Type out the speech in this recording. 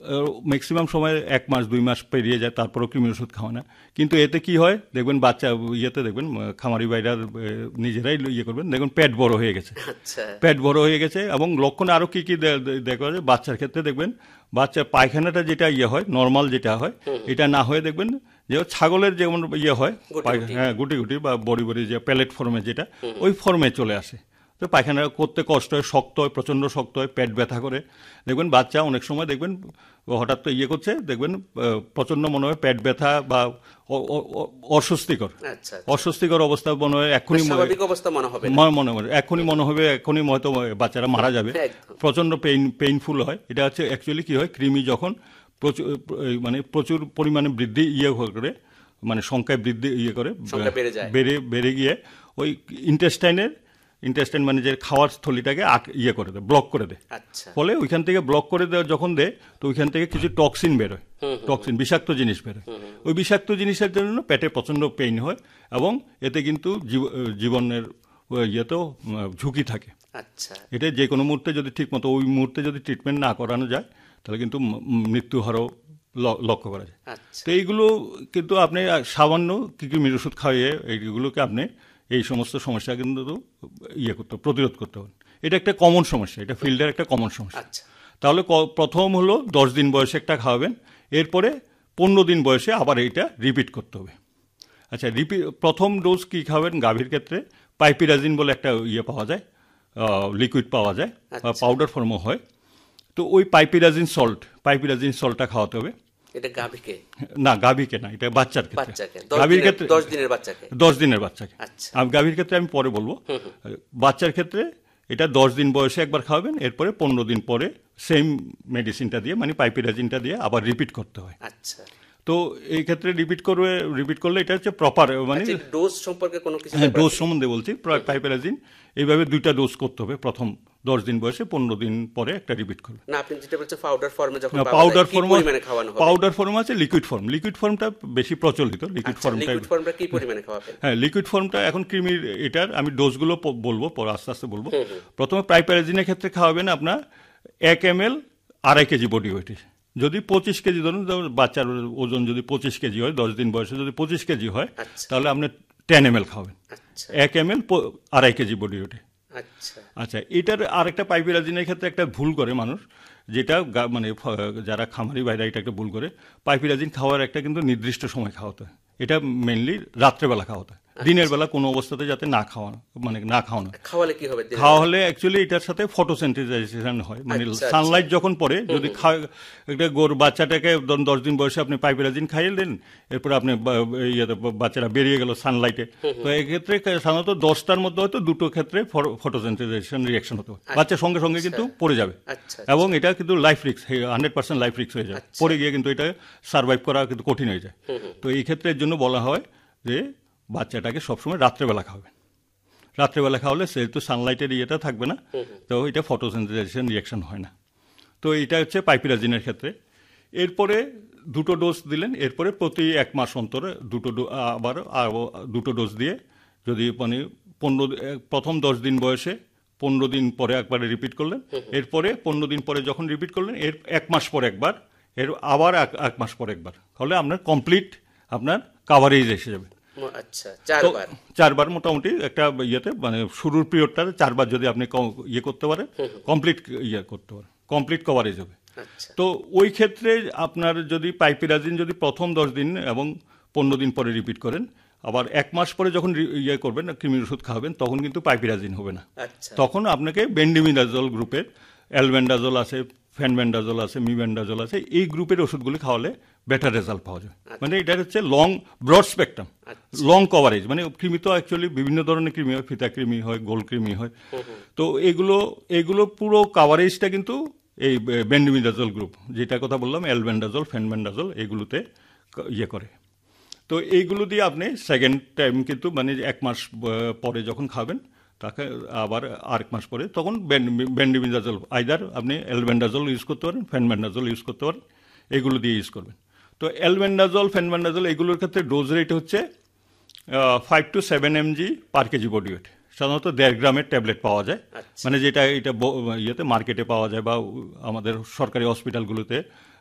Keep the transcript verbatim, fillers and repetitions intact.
Maximum সময় এক মাস দুই মাস পেরিয়ে যায়, তারপরেও কৃমির ওষুধ খাওয়া না। কিন্তু এতে কি হয় দেখবেন, বাচ্চা ইয়েতে দেখবেন খামারি ভাইরা নিজেরাই ইয়ে করবেন, দেখবেন পেট বড় হয়ে গেছে, পেট বড় হয়ে গেছে। এবং লক্ষণে আরও কী কী দেখা যায় বাচ্চার ক্ষেত্রে, দেখবেন বাচ্চার পায়খানাটা যেটা ইয়ে হয় নর্মাল যেটা হয়, এটা না হয়ে দেখবেন যে ছাগলের যেমন ইয়ে হয়, হ্যাঁ গুটি গুটি বা বড়ি বড়ি যে প্যালেট ফর্মে যেটা, ওই ফর্মে চলে আসে। তো পায়খানা করতে কষ্ট হয়, শক্ত হয়, প্রচণ্ড শক্ত হয়, পেট ব্যথা করে। দেখবেন বাচ্চা অনেক সময় দেখবেন হঠাৎ তো ইয়ে করছে, দেখবেন প্রচণ্ড মনে হয় পেট ব্যথা বা অস্বস্তিকর অস্বস্তিকর অবস্থা মনে হয়, এক্ষুনি মনে হবে এক্ষুনি মনে হবে এক্ষুনি হয়তো বাচ্চারা মারা যাবে, প্রচণ্ড পেইন পেইনফুল হয়। এটা হচ্ছে অ্যাকচুয়ালি কী হয়, কৃমি যখন প্রচুর মানে প্রচুর পরিমাণে বৃদ্ধি ইয়ে করে, মানে সংখ্যায় বৃদ্ধি ইয়ে করে বেড়ে বেড়ে গিয়ে ওই ইন্টেস্টাইনের ইন্টেস্টাইন মানে যে খাওয়ার স্থলিটাকে ইয়ে করে দেয়, ব্লক করে দেয়। ফলে ওইখান থেকে ব্লক করে দেওয়া যখন দেয়, তো ওইখান থেকে কিছু টক্সিন বেরোয়, টক্সিন বিষাক্ত জিনিস বেরোয়। ওই বিষাক্ত জিনিসের জন্য পেটে প্রচণ্ড পেইন হয় এবং এতে কিন্তু জীবনের ইয়েতেও ঝুঁকি থাকে। এটা যে কোনো মুহূর্তে যদি ঠিক মতো ওই মুহূর্তে যদি ট্রিটমেন্ট না করানো যায়, তাহলে কিন্তু মৃত্যু হারও লক্ষ্য করা যায়। তো এইগুলো কিন্তু আপনি সামান্য কৃমির ওষুধ খাইয়ে এইগুলোকে আপনি এই সমস্ত সমস্যা কিন্তু ইয়ে করতে প্রতিরোধ করতে হবে। এটা একটা কমন সমস্যা, এটা ফিল্ডের একটা কমন সমস্যা। তাহলে প্রথম হলো দশ দিন বয়সে একটা খাওয়াবেন, এরপরে পনেরো দিন বয়সে আবার এইটা রিপিট করতে হবে। আচ্ছা, রিপিট প্রথম ডোজ কী খাওয়াবেন? গাভীর ক্ষেত্রে পাইপিরাজিন বলে একটা ইয়ে পাওয়া যায়, লিকুইড পাওয়া যায় বা পাউডার ফর্মও হয়। তো ওই পাইপিরাজিন সল্ট পাইপিরাজিন সল্টটা খাওয়াতে হবে। এটা গাভীকে না, গাভীকে না, এটা বাচ্চার ক্ষেত্রে। গাভীর ক্ষেত্রে দশ দিনের বাচ্চাকে দশ দিনের বাচ্চাকে আমি গাভীর ক্ষেত্রে আমি পরে বলবো। বাচ্চার ক্ষেত্রে এটা দশ দিন বয়সে একবার খাওয়াবেন, এরপরে পনেরো দিন পরে সেম মেডিসিনটা দিয়ে মানে পাইপিরাজিনটা দিয়ে আবার রিপিট করতে হয়। আচ্ছা, তো এই ক্ষেত্রে রিপিট করবে রিপিট করলে এটা হচ্ছে প্রপার মানে ডোজ সম্পর্কে কোনো কিছু। হ্যাঁ, ডোজ সম্বন্ধে বলছি। পাইপিরাজিন এইভাবে দুইটা ডোজ করতে হবে, প্রথম দশ দিন বয়সে, পনেরো দিন পরে একটা রিপিট করবে। না, আপনি যেটা বলছেন পাউডার ফর্মে যখন পাউডার ফর্ম পাউডার ফর্ম আছে, লিকুইড ফর্ম লিকুইড ফর্মটা বেশি প্রচলিত। লিকুইড ফর্মটা লিকুইড ফর্মটা কি পরিমাণে খাওয়াবেন? হ্যাঁ, লিকুইড ফর্মটা এখন কৃমির এটার আমি ডোজগুলো বলবো, পরে আস্তে আস্তে বলবো। প্রথমে পাইপিরাজিনের ক্ষেত্রে খাওয়াবেন আপনার এক এম এল আড়াই কেজি বডি ওয়েটে। যদি পঁচিশ কেজি ধরুন, বাচ্চার ওজন যদি পঁচিশ কেজি হয়, দশ দিন বয়সে যদি পঁচিশ কেজি হয়, তাহলে আপনি টেন এম এল খাওয়াবেন, এক এম এল আড়াই কেজি বডি ওয়েটে। আচ্ছা, এটার আরেকটা পাইপিরাজিনের ক্ষেত্রে একটা ভুল করে মানুষ, যেটা মানে যারা খামারি বাইরে এটা একটা ভুল করে, পাইপিরাজিন খাওয়ার একটা কিন্তু নির্দিষ্ট সময় খাওয়াতে হয়। এটা মেনলি রাত্রেবেলা খাওয়াতে হয়, দিনের বেলা কোনো অবস্থাতে যাতে না খাওয়ানো মানে না খাওয়ানো। খাওয়ালে কি হবে? খাওয়া হলে অ্যাকচুয়ালি এটার সাথে ফটোসেন্সিটাইজেশন হয়, মানে সানলাইট যখন পড়ে, যদি একটা গোর বাচ্চাটাকে দশ দিন বয়সে আপনি পাইপিরাজিন খাইয়ে দেন, এরপরে আপনি ইয়েতে বাচ্চারা বেরিয়ে গেল সানলাইটে, তো এক্ষেত্রে সাধারণত দশটার মধ্যে হয়তো দুটো ক্ষেত্রে ফটোসেন্সিটাইজেশন রিয়াকশন হতে হয়, বাচ্চার সঙ্গে সঙ্গে কিন্তু পড়ে যাবে এবং এটা কিন্তু life risk, hundred percent life risk হয়ে যায়, পড়ে গিয়ে কিন্তু এটা সার্ভাইভ করা কিন্তু কঠিন হয়ে যায়। তো এই ক্ষেত্রে এর জন্য বলা হয় যে বাচ্চাটাকে সবসময় রাত্রেবেলা খাওয়াবেন। রাত্রেবেলা খাওয়ালে সেহেতু সানলাইটের ইয়েটা থাকবে না, তো এটা ফটোসেন্সিটাইজেশন রিয়াকশন হয় না। তো এটা হচ্ছে পাইপিরাজিনের ক্ষেত্রে। এরপরে দুটো ডোজ দিলেন, এরপরে প্রতি এক মাস অন্তরে দুটো আবার দুটো ডোজ দিয়ে যদি মানে পনেরো প্রথম দশ দিন বয়সে পনেরো দিন পরে একবারে রিপিট করলেন, এরপরে পনেরো দিন পরে যখন রিপিট করলেন, এর এক মাস পর একবার, এর আবার এক মাস পর একবার, তাহলে আপনার কমপ্লিট আপনার কাভারেজ এসে যাবে। আচ্ছা, চারবার চারবার মোটামুটি একটা ইয়েতে মানে শুরুর পিরিয়ডটাতে চারবার যদি আপনি ইয়ে করতে পারেন, কমপ্লিট ইয়ে করতে পারেন, কমপ্লিট কভারেজ হবে। তো ওই ক্ষেত্রে আপনার যদি পাইপিরাজিন যদি প্রথম দশ দিন এবং পনেরো দিন পরে রিপিট করেন, আবার এক মাস পরে যখন ইয়ে করবেন কৃমির ওষুধ খাওয়াবেন, তখন কিন্তু পাইপিরাজিন হবে না, তখন আপনাকে বেন্ডিমিডাজল গ্রুপের অ্যালবেন্ডাজল আছে, ফেনবেন্ডাজল আছে, মিবেন্ডাজল আছে, এই গ্রুপের ওষুধগুলি খাওয়ালে বেটার রেজাল্ট পাওয়া যায়। মানে এটা হচ্ছে long broad spectrum, long coverage. মানে কৃমি তো অ্যাকচুয়ালি বিভিন্ন ধরনের কৃমি হয়, ফিতা কৃমি হয়, গোল কৃমি হয়, তো এগুলো এগুলো পুরো কাভারেজটা কিন্তু এই বেন্ডিমিডাজল গ্রুপ, যেটা কথা বললাম অ্যালবেন্ডাজল, ফেনবেন্ডাজল, এগুলোতে ইয়ে করে। তো এইগুলো দিয়ে আপনি সেকেন্ড টাইম কিন্তু মানে এক মাস পরে যখন খাবেন, তাকে আবার আরেক মাস পরে তখন বেন্ডিমিডাজল আইদার আপনি অ্যালবেন্ডাজল ইউজ করতে পারেন, ফেনবেন্ডাজল ইউজ করতে পারেন, এগুলো দিয়ে ইউজ করবেন। তো অ্যালবেন্ডাজল, ফেনবেন্ডাজল এগুলোর ক্ষেত্রে ডোজ রেট হচ্ছে ফাইভ টু সেভেন এমজি পার কেজি বডি ওয়েট। সাধারণত দেড় গ্রামের ট্যাবলেট পাওয়া যায়, মানে যেটা এটা ইয়েতে মার্কেটে পাওয়া যায় বা আমাদের সরকারি হসপিটালগুলোতে